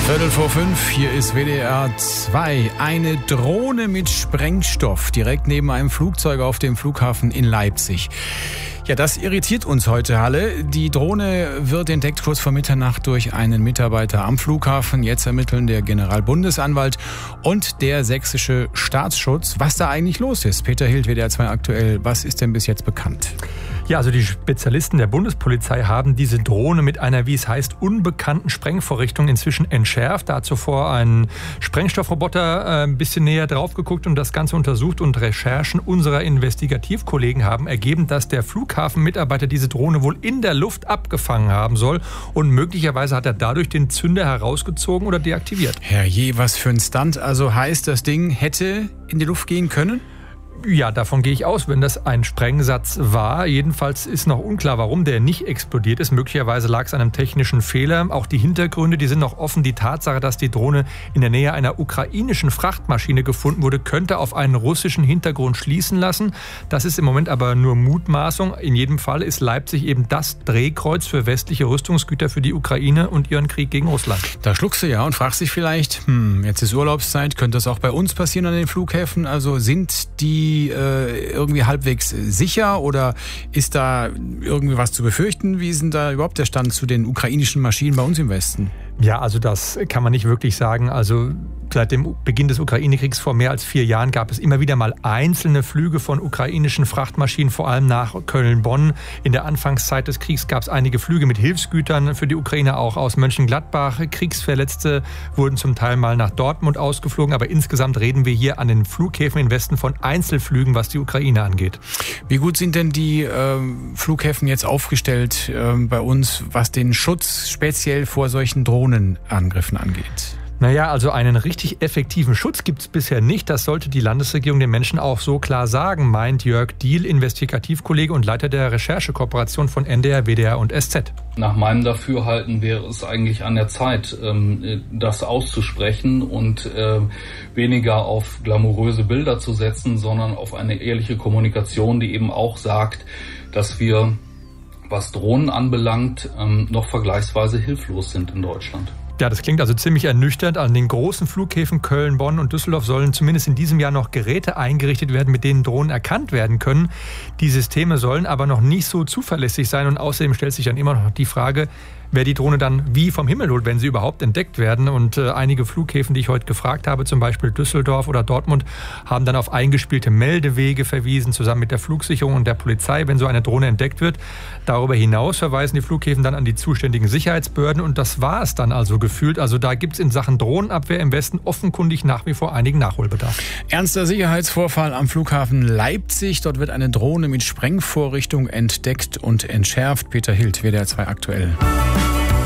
4:45, hier ist WDR 2. Eine Drohne mit Sprengstoff direkt neben einem Flugzeug auf dem Flughafen in Leipzig. Ja, das irritiert uns heute alle. Die Drohne wird entdeckt kurz vor Mitternacht durch einen Mitarbeiter am Flughafen. Jetzt ermitteln der Generalbundesanwalt und der sächsische Staatsschutz, was da eigentlich los ist. Peter Hild, WDR 2 aktuell. Was ist denn bis jetzt bekannt? Ja, also die Spezialisten der Bundespolizei haben diese Drohne mit einer, wie es heißt, unbekannten Sprengvorrichtung inzwischen entschärft. Da hat zuvor ein Sprengstoffroboter ein bisschen näher drauf geguckt und das Ganze untersucht. Und Recherchen unserer Investigativkollegen haben ergeben, dass der Flughafenmitarbeiter diese Drohne wohl in der Luft abgefangen haben soll. Und möglicherweise hat er dadurch den Zünder herausgezogen oder deaktiviert. Herrje, was für ein Stunt. Also heißt, das Ding hätte in die Luft gehen können? Ja, davon gehe ich aus, wenn das ein Sprengsatz war. Jedenfalls ist noch unklar, warum der nicht explodiert ist. Möglicherweise lag es an einem technischen Fehler. Auch die Hintergründe, die sind noch offen. Die Tatsache, dass die Drohne in der Nähe einer ukrainischen Frachtmaschine gefunden wurde, könnte auf einen russischen Hintergrund schließen lassen. Das ist im Moment aber nur Mutmaßung. In jedem Fall ist Leipzig eben das Drehkreuz für westliche Rüstungsgüter für die Ukraine und ihren Krieg gegen Russland. Da schluckst du ja und fragst dich vielleicht, jetzt ist Urlaubszeit, könnte das auch bei uns passieren an den Flughäfen? Also sind die irgendwie halbwegs sicher oder ist da irgendwie was zu befürchten? Wie ist denn da überhaupt der Stand zu den ukrainischen Maschinen bei uns im Westen? Ja, also das kann man nicht wirklich sagen. Also seit dem Beginn des Ukraine-Kriegs vor mehr als 4 Jahren gab es immer wieder mal einzelne Flüge von ukrainischen Frachtmaschinen, vor allem nach Köln-Bonn. In der Anfangszeit des Kriegs gab es einige Flüge mit Hilfsgütern für die Ukraine, auch aus Mönchengladbach. Kriegsverletzte wurden zum Teil mal nach Dortmund ausgeflogen, aber insgesamt reden wir hier an den Flughäfen im Westen von Einzelflügen, was die Ukraine angeht. Wie gut sind denn die Flughäfen jetzt aufgestellt bei uns, was den Schutz speziell vor solchen Drohnenangriffen angeht? Naja, also einen richtig effektiven Schutz gibt es bisher nicht. Das sollte die Landesregierung den Menschen auch so klar sagen, meint Jörg Diehl, Investigativkollege und Leiter der Recherchekooperation von NDR, WDR und SZ. Nach meinem Dafürhalten wäre es eigentlich an der Zeit, das auszusprechen und weniger auf glamouröse Bilder zu setzen, sondern auf eine ehrliche Kommunikation, die eben auch sagt, dass wir, was Drohnen anbelangt, noch vergleichsweise hilflos sind in Deutschland. Ja, das klingt also ziemlich ernüchternd. An den großen Flughäfen Köln, Bonn und Düsseldorf sollen zumindest in diesem Jahr noch Geräte eingerichtet werden, mit denen Drohnen erkannt werden können. Die Systeme sollen aber noch nicht so zuverlässig sein und außerdem stellt sich dann immer noch die Frage, wer die Drohne dann wie vom Himmel holt, wenn sie überhaupt entdeckt werden. Und einige Flughäfen, die ich heute gefragt habe, zum Beispiel Düsseldorf oder Dortmund, haben dann auf eingespielte Meldewege verwiesen, zusammen mit der Flugsicherung und der Polizei, wenn so eine Drohne entdeckt wird. Darüber hinaus verweisen die Flughäfen dann an die zuständigen Sicherheitsbehörden und das war es dann also gefühlt. Also da gibt es in Sachen Drohnenabwehr im Westen offenkundig nach wie vor einigen Nachholbedarf. Ernster Sicherheitsvorfall am Flughafen Leipzig. Dort wird eine Drohne mit Sprengvorrichtung entdeckt und entschärft. Peter Hild, WDR 2 aktuell.